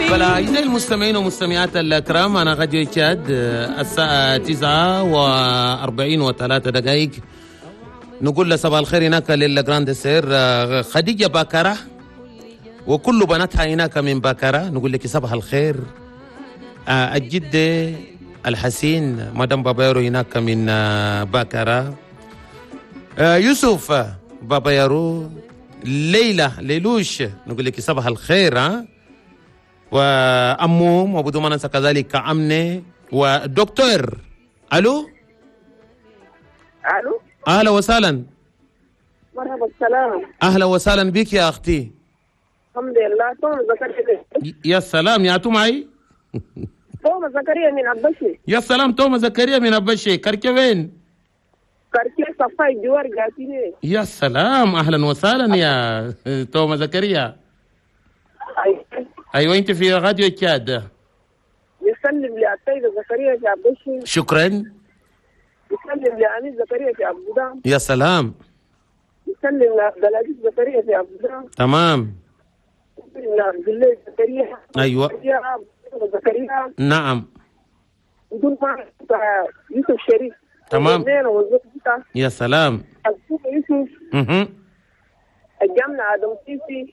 فلا أعزائي المستمعين ومستمعات الكرام، أنا غاديو تشاد الساعة 9:43 نقول له صباح الخير هناك للجراند سير خديجة باكرة وكل بناتها هناك من باكرة، نقول لك صباح الخير. الجدة الحسين مدام بابايرو هناك من باكرة، يوسف بابايرو، ليلى ليلوش نقول لك صباح الخير. وأموم وبدون ما ننسى كذلك أمنة ودكتور. ألو أهلا وسهلا. مرحبا السلام. أهلا وسهلا بك يا أختي. الحمد لله. توما زكريا. يا سلام يا معي. توما زكريا من أبشي. يا سلام توما زكريا من أبشي. كركي وين؟ كركي صفاي جوار جاتيني. يا سلام أهلا وسهلا يا توما زكريا. أيوة أنت في راديو تشاد. يسلم لعتيد زكريا في أبشي. شكرا. يسلم لأنيس زكريا في أبو دام. يا سلام. يسلم لعبد العزيز زكريا في أبو دام. تمام. يسلم لعبد الله زكريا. أيوة. زكريا. نعم. بدون ما يوسف شريف. تمام. يا سلام. يوسف. الجامعة آدم سيسي.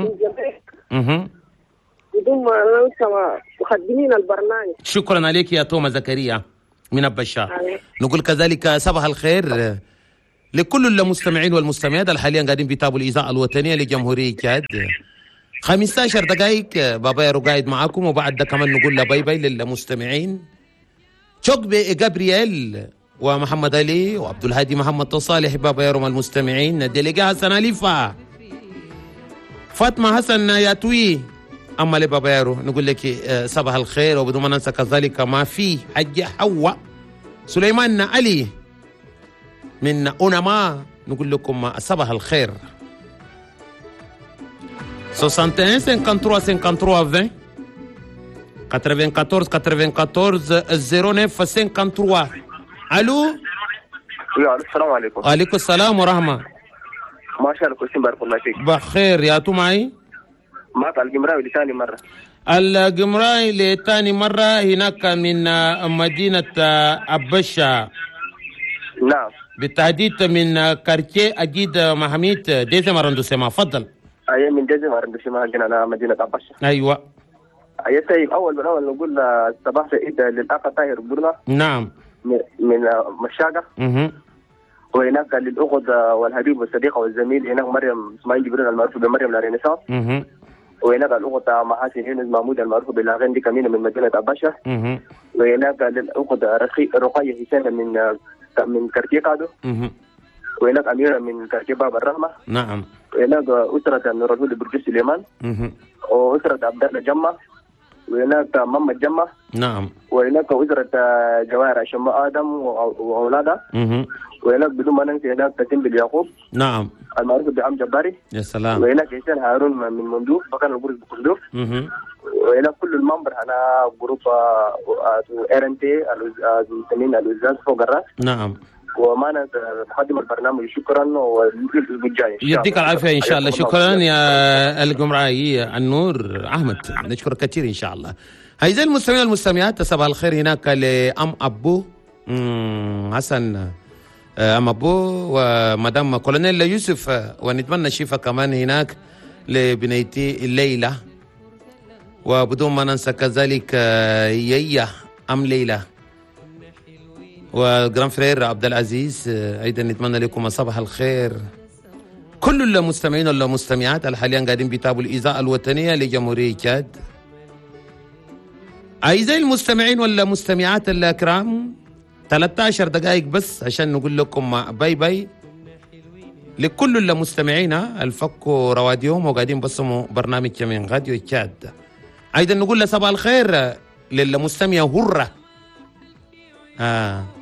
بدون ما ننسى مقدمين البرنامج. شكرا عليك يا توما زكريا من البشار. نقول كذلك صباح الخير لكل المستمعين والمستمعات اللي حاليا قاعدين بيتابعوا الإذاعة الوطنية لجمهورية تشاد. 15 دقائق بابا يارو قاعد معاكم، وبعد ده كمان نقول له باي باي للمستمعين. شوكبي جابرييل ومحمد علي وعبد الهادي محمد صالح بابا يارو المستمعين. ديليجا حسن أليفا، فاطمة حسن ياتوي. أما لبابا يارو نقول لك صباح الخير، وبدون ما ننسى كذلك ما في حجة حواء سليمان علي من أونما، نقول لكم صباح الخير. 61 53 53 94 94 09 53. ألو. السلام عليكم. وعليكم السلام ورحمة. ما شاء الله كويسين بارك الله فيك. بخير يا تو معي. ما الجمراوي لثاني مرة. الجمراوي لثاني مرة هناك من مدينة أبشة. نعم. بالتحديد من كارتيه أجيد محميد ديزم أرندوسيما. فضل. أي من ديزم أرندوسيما هنا مدينة أبشة. أيوة. أي طيب أول نقول صباح سعيد للأخ طاهر برنا. نعم. من مشاقة. وهناك للأخت والحبيب والصديقة والزميل هناك مريم إسماعيل جبريل المعروف بمريم الأرينيسات. وهناك الأخت محاسن يونس محمود المعروف بالأغاني دي كمينة من مدينة أباشا. وهناك للأخت رقية حسين من كارتيه كادو. وهناك أميرة من كارتيه باب الرحمة. نعم. وهناك أسرة من الرجل برج سليمان. وأسرة عبد الله جمة. وهناك محمد جمة. نعم. وهناك أسرة جواهر شماء آدم وأولادها. وهناك بدون ما ننسى هناك تتم باليعقوب. نعم. المعروف بعم جباري. يا سلام. وهناك حسين هارون من مندوب مكان الجروب بقندوف. وهناك كل المنبر أنا جروب RNT المسلمين الوزاز فوق الراس. نعم. وما ننسى مقدم البرنامج شكرا والاسبوع الجاي يديك العافية إن شاء الله. شكرا يا الجمعية النور أحمد، نشكر كثير إن شاء الله. أعزائي المستمعين والمستمعات صباح الخير هناك لأم أبو حسن أم أبو ومدام كولونيل يوسف، ونتمنى الشفاء كمان هناك لبنيتي الليلة، وبدون ما ننسى كذلك ييا أم ليلى وجران فرير عبد العزيز. أيضا نتمنى لكم صباح الخير كل المستمعين والمستمعات اللي حاليا قاعدين بيتابعوا الإذاعة الوطنية لجمهورية تشاد. أعزائي المستمعين والمستمعات الكرام 13 دقائق بس عشان نقول لكم باي باي لكل المستمعين الفكوا رواديهم وقاعدين بصموا برنامج من راديو تشاد. أيضا نقول صباح الخير للمستمع هرة